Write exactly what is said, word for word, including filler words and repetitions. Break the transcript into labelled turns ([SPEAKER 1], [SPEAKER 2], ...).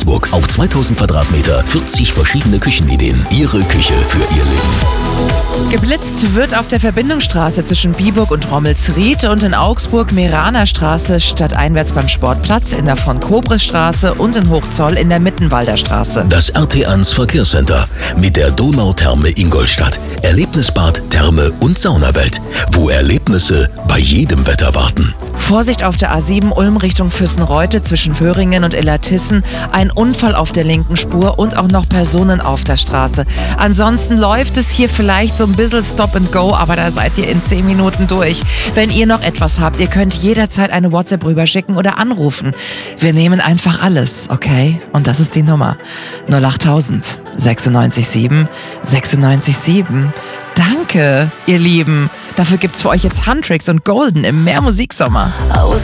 [SPEAKER 1] Augsburg. Auf zweitausend Quadratmeter, vierzig verschiedene Küchenideen. Ihre Küche für Ihr Leben.
[SPEAKER 2] Geblitzt wird auf der Verbindungsstraße zwischen Biburg und Rommelsried und in Augsburg Meraner Straße stadteinwärts beim Sportplatz, in der Von-Kobres-Straße und in Hochzoll in der Mittenwalder Straße.
[SPEAKER 1] Das R T eins Verkehrscenter mit der Donautherme Ingolstadt. Erlebnisbad, Therme und Saunawelt, wo Erlebnisse bei jedem Wetter warten.
[SPEAKER 2] Vorsicht auf der A sieben Ulm Richtung Füssenreute zwischen Föhringen und Illertissen. Ein Unfall auf der linken Spur und auch noch Personen auf der Straße. Ansonsten läuft es hier vielleicht so ein bisschen Stop and Go, aber da seid ihr in zehn Minuten durch. Wenn ihr noch etwas habt, ihr könnt jederzeit eine WhatsApp rüberschicken oder anrufen. Wir nehmen einfach alles, okay? Und das ist die Nummer null achttausend sechsundneunzig sieben sechsundneunzig sieben. Danke, ihr Lieben. Dafür gibt's für euch jetzt Huntrix und Golden im Mehr Musiksommer.
[SPEAKER 3] I was